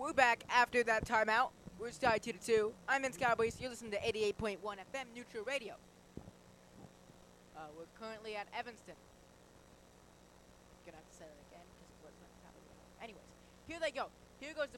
we're back after that timeout. We're Sky 2 to 2. I'm Vince Cowboys. You're listening to 88.1 FM Neutral Radio. We're currently at Evanston. Gonna have to say that again because it wasn't at the top of the hour. Anyways, here they go. Here goes the